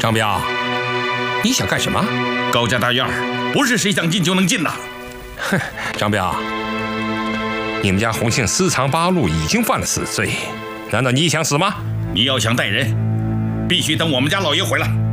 张彪，你想干什么？ 高家大院不是谁想进就能进的。 哼，张彪，你们家洪姓私藏八路已经犯了死罪，难道你想死吗？ 你要想带人，必须等我们家老爷回来。